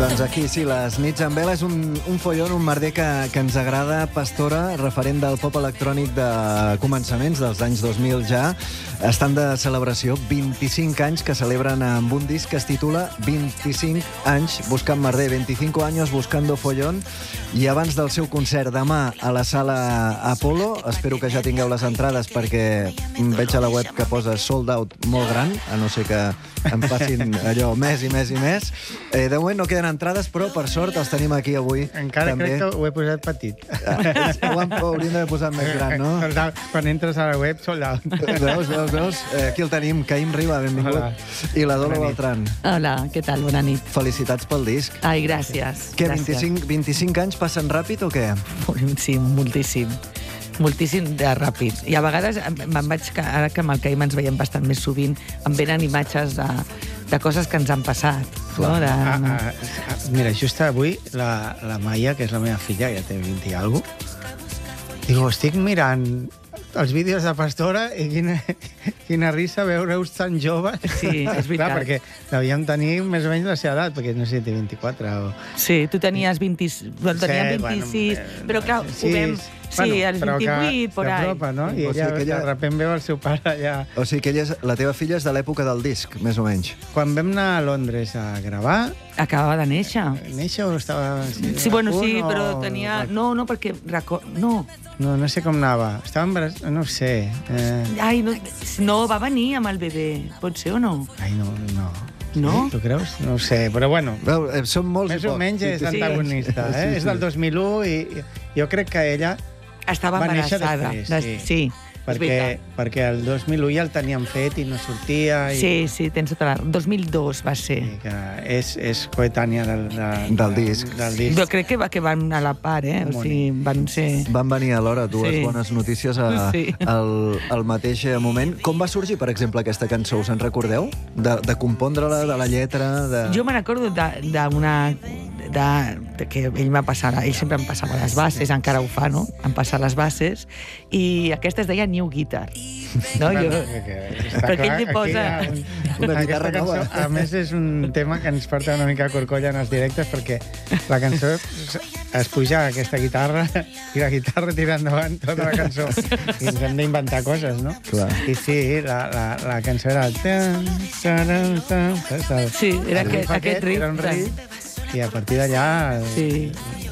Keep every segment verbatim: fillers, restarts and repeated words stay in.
Doncs aquí, sí, les nits amb vela és un, un follon, un merder que, que ens agrada. Pastora, referent del pop electrònic de començaments dels anys dos mil ja, estan de celebració, vint-i-cinc anys que celebren amb un disc que es titula vint-i-cinc anys buscant merder, veinticinco años buscando follón, i abans del seu concert demà a la sala Apolo, espero que ja tingueu les entrades perquè veig a la web que posa sold out molt gran, a no ser que em facin allò més i més i més. Eh, de moment no queden entrades, però per sort els tenim aquí avui. Encara també. Crec que ho he posat petit. Ho, han, ho hauríem d'haver posat més gran, no? Quan entres a la web, sold out. Veus, veus, veus? Eh, aquí el tenim, Caïm Riba, benvingut. Hola. I la Dolo Beltrán. Hola, què tal? Bona nit. Felicitats pel disc. Ai, gràcies. Què, gràcies. vint-i-cinc, vint-i-cinc anys passen ràpid o què? Sí, moltíssim. Moltíssim de ràpid. I a vegades me'n vaig, ara que amb el Caïm ens veiem bastant més sovint, em venen imatges de, de coses que ens han passat. No? De... Ah, ah, ah, mira, just avui la, la Maia, que és la meva filla, ja té vint i alguna cosa, digo, estic mirant els vídeos de Pastora i quina, quina risa veure-us tan joves. Sí, és veritat. Clar, perquè devíem tenir més o menys la seva edat, perquè no sé si té vint-i-quatre o... Sí, tu tenies vint... Bueno, tenia vint-i-sis, bueno, però clar, sí, ho vam... Sí, bueno, als vint-i-vuit, por ahí. S'apropa, no? I O ella, sigui que ella- de repent, veu el seu pare allà... O sigui que ella és, la teva filla és de l'època del disc, més o menys. Quan vam anar a Londres a gravar, Acabava de néixer. néixer o estava... Sí, bueno, sí, o... però tenia... No, no, perquè... Record... No. No, no sé com anava. Estava embarassada, no ho sé. Eh... Ai, no, no, va venir amb el bebè. Pot ser o no? Ai, no, no. No? Tu creus? No ho sé, però bueno... Veu, eh, són molts Més i o pocs. menys és Sí, sí. antagonista, eh? Sí, sí. És del dos mil u i i jo crec que ella Estava va néixer embarassada. després, Des- sí. sí. és perquè, veritat. perquè el dos mil u ja el teníem fet i no sortia. I, Sí, sí, tens tota la... dos mil dos va ser. i que és, és coetània del, de, Del disc. Del disc. Jo crec que, va, que van a la part, eh? O sigui, van ser... Van venir alhora dues Sí. bones notícies a, Sí. al, al mateix moment. Com va sorgir, per exemple, aquesta cançó? Us en recordeu? De, de compondre-la, de la lletra... De... Jo me recordo d'una... De, de, que ell va passar, ell sempre em passava les bases, encara ho fa, no? Em passa les bases, i aquesta es deia New Guitar. No? Jo... Però que ell li posa... Una guitarra Aquesta cançó, nova. a més, és un tema que ens porta una mica a corcolla en els directes, perquè la cançó es puja a aquesta guitarra i la guitarra tira endavant tota la cançó. I ens hem d'inventar coses, no? Clar. I sí, la, la, la cançó era... Tan, taran, tan, tan. Sí, era El aquest, riff aquest riff. Era un riff, i a partir d'allà... Sí.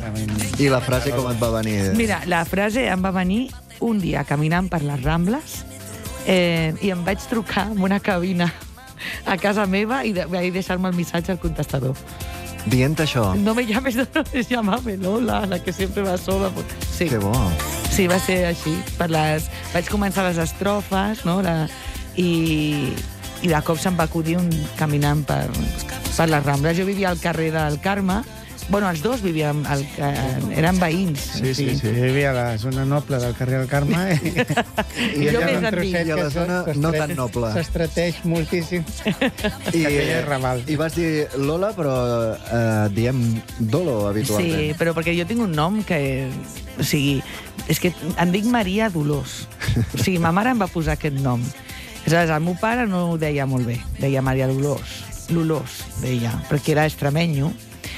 I la frase com et va venir? Mira, la frase em va venir un dia caminant per les Rambles eh, i em vaig trucar amb una cabina a casa meva i de, vaig deixar-me el missatge al contestador. Dient això. No me llames, no me llamame Lola, la que sempre va sola. Sí. Que bo. Sí, va ser així. Per les... Vaig començar les estrofes, no? La... I, I de cop se'm va acudir un caminant per, per les Rambles. Jo vivia al carrer del Carme. Bueno, els dos vivíem... Al, eh, eren veïns. Sí, sí, sí. Jo vivia a la zona noble del carrer del Carme i, I jo allà més un antic. trosset I a la que zona s'estre- no tan noble. S'estreteix moltíssim. I, que aquella és Raval. I vas dir Lola, però eh, diem Dolo habitualment. Sí, però perquè jo tinc un nom que... O sigui, és que em dic Maria Dolors. O sigui, ma mare em va posar aquest nom. Aleshores, el meu pare no ho deia molt bé. Deia Maria Dolors. Dolors, deia, perquè era extremenyo.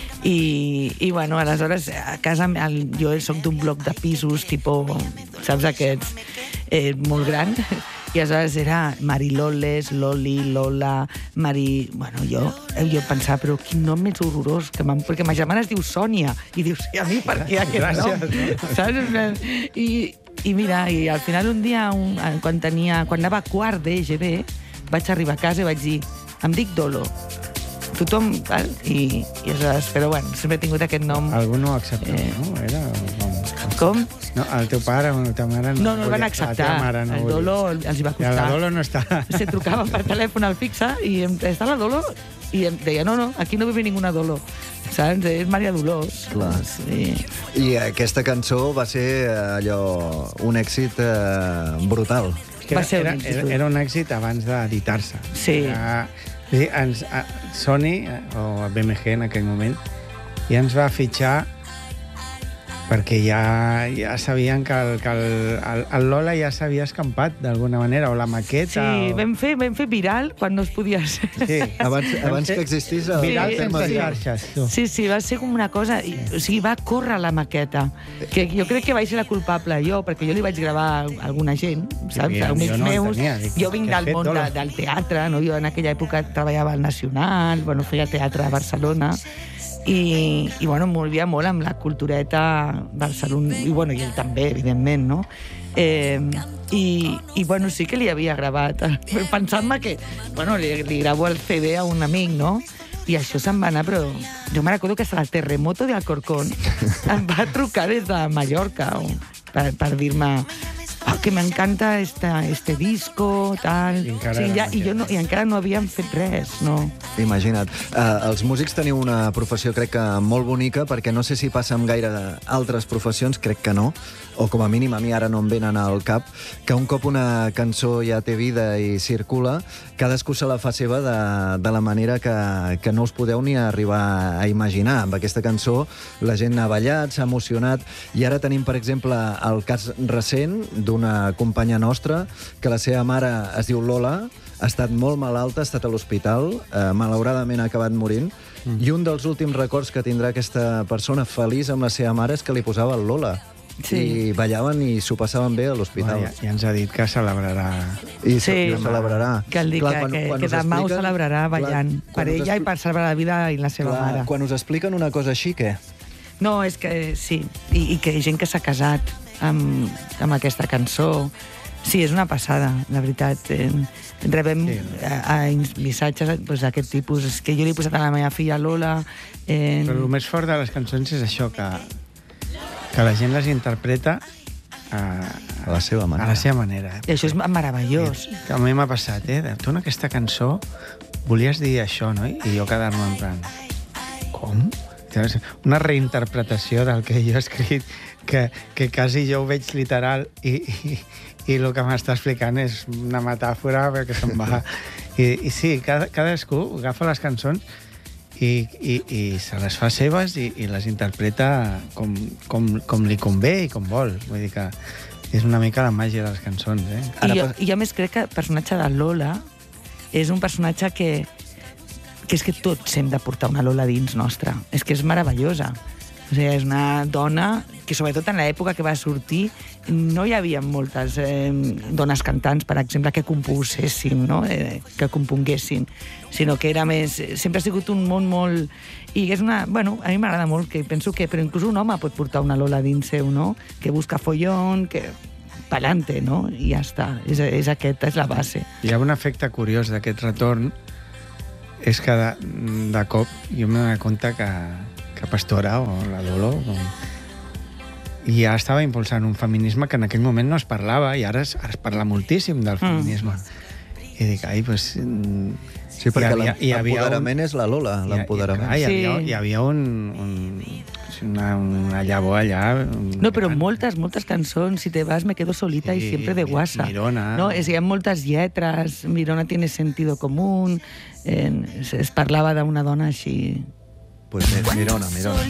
I, i bueno, aleshores, a casa el, jo soc d'un bloc de pisos, tipus, saps, aquests, eh, molt gran. I aleshores era Mariloles, Loli, Lola, Mari... Bueno, jo, jo pensava, però quin nom més horrorós, que perquè ma germana es diu Sònia, i dius, i a mi per què aquest Gràcies, nom? Saps? I, I mira, i al final un dia, un, quan tenia, quan anava a quart d'E G B, vaig arribar a casa i vaig dir, em dic Dolo. Tothom, val? I, i aleshores, però bueno, sempre he tingut aquest nom. Algú no ho acceptava, Eh. no? Era... Com? Com? No, el teu pare o la teva mare... No, no el van volia- acceptar. La teva mare no el volia. Dolo els hi va Ja, costar. la Dolo no està. Se trucaven per telèfon al fixe i em, està la Dolo? I em deia, no, no, aquí no vive ninguna Dolo. Saps? És Maria Dolors. Clar. Sí. I aquesta cançó va ser eh, allò, un èxit eh, brutal. És que Va ser un era, èxit. era, era un èxit abans d'editar-se. Sí. Era, sí, ens, a, Sony, eh, o B M G en aquell moment, ja ens va fitxar perquè ja, ja sabien que, el, que el, el, el Lola ja s'havia escampat d'alguna manera, o la maqueta... Sí, o... vam fer, vam fer viral quan no es podia ser. Sí. Abans, abans que existís el Viral Sí, sense sí. xarxes, tu. Sí, sí, va ser com una cosa... O sigui, va córrer la maqueta. Que jo crec que vaig ser la culpable jo, perquè jo li vaig gravar a alguna gent, saps? jo- A amics jo no meus. entenia, dic, Jo vinc què has del fet, món de, Lola? del teatre, no? Jo en aquella època treballava al Nacional, bueno, feia teatre a Barcelona, i, i bueno, em movia molt amb la cultureta Barcelona, i bueno, i ell també, evidentment, no? Eh, i, i bueno, sí que li havia gravat, pensant-me que, bueno, li, li gravo el C D a un amic, no? I això se'n va anar, però jo me recordo que hasta el terremoto de Alcorcón em va trucar des de Mallorca o, per, per dir-me oh, que m'encanta este, este disco, tal... I encara sí, era ja, i, jo no, I encara no havíem fet res, no? Imagina't. Uh, els músics teniu una professió, crec que molt bonica, perquè no sé si passa amb gaire altres professions, crec que no, o com a mínim a mi ara no em venen al cap, que un cop una cançó ja té vida i circula, cadascú se la fa seva de, de la manera que, que no us podeu ni arribar a imaginar. Amb aquesta cançó la gent ha ballat, s'ha emocionat, i ara tenim, per exemple, el cas recent d'una companya nostra, que la seva mare es diu Lola, ha estat molt malalta, ha estat a l'hospital, eh, malauradament ha acabat morint, mm. i un dels últims records que tindrà aquesta persona feliç amb la seva mare és que li posava el Lola. Sí. I ballaven i s'ho passaven bé a l'hospital. Ja, ja ens ha dit que celebrarà... I, Sí. i ho celebrarà. Que, el dir, Clar, que, quan- que, quan que us demà ho expliquen- celebrarà ballant, clar, per quan us ella i expli- per celebrar la vida i la seva Clar, mare. quan us expliquen una cosa així, què? No, és que sí, i, i que hi ha gent que s'ha casat amb, amb aquesta cançó. Sí, és una passada, la veritat. Eh, rebem Sí. a, a missatges pues, d'aquest tipus. És que jo li he posat a la meva filla Lola... Eh, Però el més fort de les cançons és això, que, que la gent les interpreta a, A la seva manera. a la seva manera. I això és meravellós. Que a mi m'ha passat, eh? De, tu en aquesta cançó volies dir això, no? I jo quedar-me en plan... Com? Llavors, una reinterpretació del que jo he escrit, que, que quasi jo ho veig literal i, i, i el que m'està explicant és una metàfora perquè se'n va... I, i sí, cada, cadascú agafa les cançons i, i, i se les fa seves i, i les interpreta com, com, com li convé i com vol. Vull dir que és una mica la màgia de les cançons, eh? I jo, I jo més crec que el personatge de Lola és un personatge que, que és que tots hem de portar una Lola dins nostra. És que és meravellosa. O sigui, és una dona que, sobretot en l'època que va sortir, no hi havia moltes eh, dones cantants, per exemple, que composessin, no? eh, que componguessin, sinó que era més... Sempre ha sigut un món molt... I és una... Bueno, a mi m'agrada molt, que penso que... Però inclús un home pot portar una Lola dins seu, no? Que busca follón, que... Pa'lante, no? I ja està. És, és aquesta, és la base. Hi ha un efecte curiós d'aquest retorn, és que de, de cop jo m'he donat compte que, que Pastora o la Lolo com, ja estava impulsant un feminisme que en aquell moment no es parlava i ara es, ara es parla moltíssim del feminisme. Mm. I dic, ai, doncs... Pues, Sí, perquè hi havia- hi havia l'empoderament un- és la Lola, hi, l'empoderament. hi, hi, havia, Sí. hi havia un, un, una, una llavor allà... No, però moltes, moltes cançons, si te vas me quedo solita Sí, y siempre de Mi- guasa. Mirona. No, és, hi ha moltes lletres, Mirona tiene sentido común, eh, es, es parlava d'una dona així... Pues mira, Mirona, Mirona.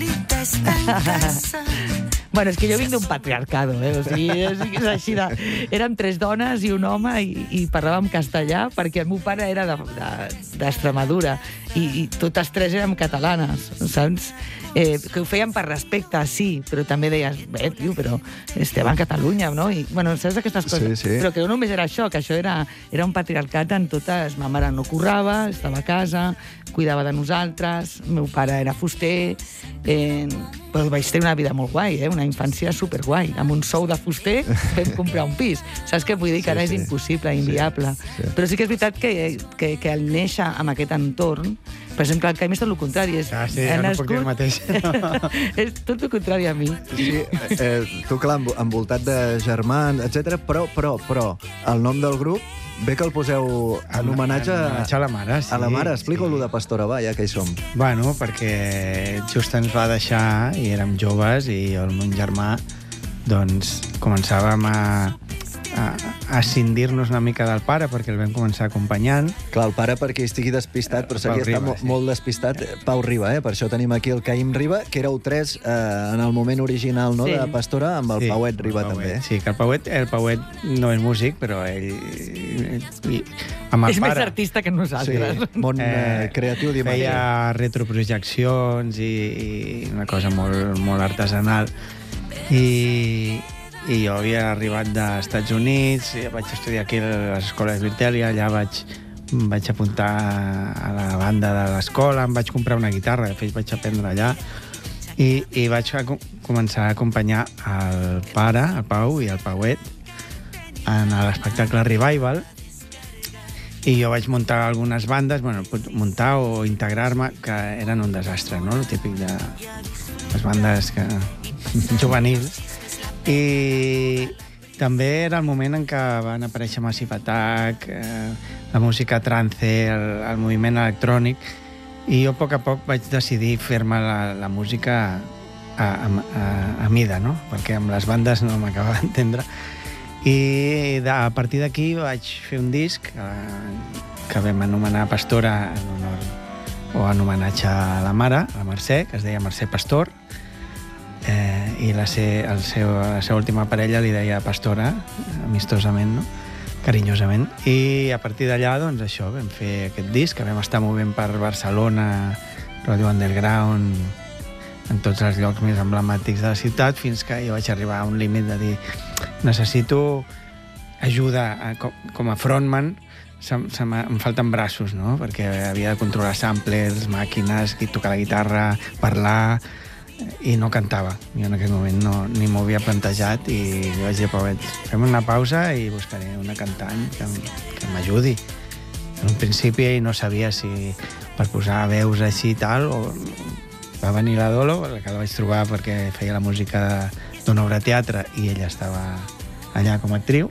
Bueno, és que jo vinc d'un patriarcado, eh? O sigui, és, és així de... Érem tres dones i un home i, i parlàvem castellà perquè el meu pare era d'Extremadura de, de, i, i totes tres érem catalanes, saps? Eh, que ho feien per respecte, sí, però també deies, bé, tio, però estem a Catalunya, no? I, bueno, saps aquestes coses? Sí, sí. Però que no només era això, que això era, era un patriarcat en totes... Ma mare no currava, estava a casa, cuidava de nosaltres, el meu pare era fuster, eh, però vaig tenir una vida molt guai, eh? Una infància superguai. Amb un sou de fuster vam comprar un pis. Saps què vull dir? Que ara Sí, sí. és impossible, inviable. sí. Però sí que és veritat que, que, que al néixer amb aquest entorn, per exemple, el Caim és tot el contrari. És, Ah, sí, ha ja no puc dir el mateix. és tot el contrari a mi. Sí, eh, tu, clar, envo- envoltat de germans, etcètera, però, però, però, el nom del grup bé que el poseu en homenatge En homenatge a la mare, sí. a la mare. Explica-ho sí. de Pastora, va, ja que hi som. Bueno, perquè just ens va deixar i érem joves i jo, el meu germà, doncs començàvem a, a a, a escindir-nos una mica del pare, perquè el vam començar acompanyant. Clar, el pare perquè estigui despistat, però seria estar mo sí. molt despistat. Pau Riba, eh? Per això tenim aquí el Caïm Riba, que éreu tres eh, en el moment original, no?, Sí. de Pastora, amb el Sí, Pauet Riba, el Pauet. també. Sí, que el Pauet, el Pauet no és músic, però ell... I, amb el És més pare, artista que Sí, nosaltres. món eh, creatiu d'imatge. feia retroprojeccions i, i una cosa molt, molt artesanal. I, i jo havia arribat dels Estats Units, vaig estudiar aquí a l'escola de Virtèlia, allà vaig, vaig apuntar a la banda de l'escola, em vaig comprar una guitarra, de fet vaig aprendre allà, i, i vaig a, començar a acompanyar el pare, el Pau i el Pauet, en l'espectacle Revival, i jo vaig muntar algunes bandes, bueno, muntar o integrar-me, que eren un desastre, no?, el típic de les bandes que... juvenils. I també era el moment en què van aparèixer Massive Attack, eh, la música trance, el, el moviment electrònic, i jo a poc a poc vaig decidir fer-me la, la música a, a, a, a mida, no?, perquè amb les bandes no m'acabava d'entendre. I de, a partir d'aquí vaig fer un disc eh, que vam anomenar Pastora en honor o en homenatge a la mare, a la Mercè, que es deia Mercè Pastor, eh, i la, se, el seu, la seva última parella li deia Pastora, amistosament, no?, carinyosament. I a partir d'allà, doncs, això, vam fer aquest disc, que vam estar movent per Barcelona, Radio Underground, en tots els llocs més emblemàtics de la ciutat, fins que jo vaig arribar a un límit de dir necessito ajuda a, com, com a frontman, se, se em falten braços, no?, perquè havia de controlar samplers, màquines, tocar la guitarra, parlar, i no cantava. Jo en aquell moment no, ni m'ho havia plantejat, i jo vaig dir, Pauet, fem una pausa i buscaré una cantant que, que m'ajudi. En un principi no sabia si per posar veus així i tal, o va venir la Dolo, que la vaig trobar perquè feia la música d'una obra de teatre i ella estava allà com a actriu,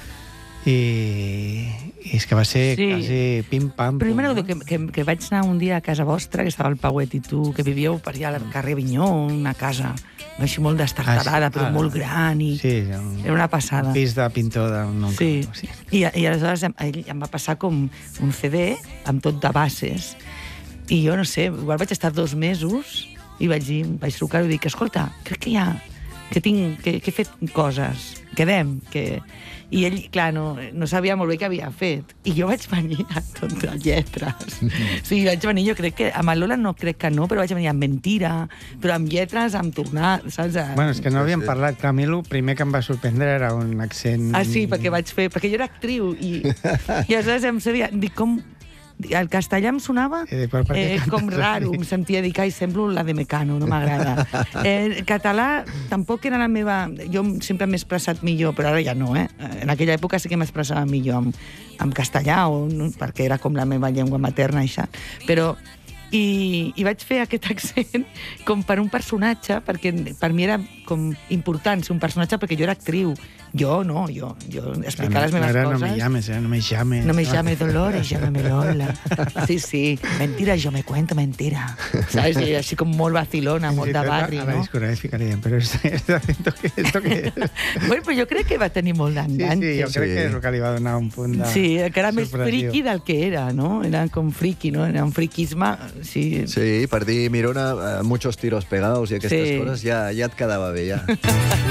i, i és que va ser Sí. quasi pim-pam. Però jo me'n recordo que, que, que vaig anar un dia a casa vostra, que estava el Pauet i tu, que vivíeu per allà al carrer Vinyó, una casa així molt destartalada, Ah, sí. però Ah, molt gran, i Sí, un, era una passada. un pis de pintor d'un oncle. Sí, Sí. I, i aleshores em, ell em va passar com un C D amb tot de bases, i jo no sé, igual vaig estar dos mesos i vaig dir, vaig trucar-ho i dic, escolta, crec que hi ha, que tinc, que, que he fet coses, quedem, que... I ell, clar, no, no sabia molt bé què havia fet. I jo vaig venir a tot de lletres. Sí, vaig venir, jo crec que... Amb el Lola no crec que no, però vaig venir amb mentira, però amb lletres, amb tornar, saps? Bueno, és que no havíem parlat, clar, a mi el primer que em va sorprendre era un accent... Ah, sí, perquè vaig fer... Perquè jo era actriu i, i aleshores em sabia... Dic, com... El castellà em sonava Eh, però per què eh, cantes com raro, així? em sentia dir que semblo la de Mecano, no m'agrada. Eh, català tampoc era la meva... Jo sempre m'he expressat millor, però ara ja no, eh? En aquella època sí que m'expressava millor amb, amb castellà, o, no, perquè era com la meva llengua materna, això. Però... I, i vaig fer aquest accent com per un personatge, perquè per mi era com important ser un personatge, perquè jo era actriu. Jo no, jo, jo explicar les meves no era, coses... No me llames, eh? No me llames. No me llame Dolores, llámame Lola. Sí, sí, mentira, yo me cuento mentira. ¿Sabes? I així com molt vacilona, molt de barri, a la no? discogràfica li deien, però este, este acento que esto que és? Bueno, però jo crec que va tenir molt Sí, d'enganxe. sí, jo crec Sí. que és el que li va donar un punt de... Sí, que era més sorpresiu. friqui del que era, no? Era com friqui, no? Era un friquisme... Sí, Sí, per dir Mirona, eh, muchos tiros pegados i aquestes Sí. coses, ja, ja et quedava bé, ja.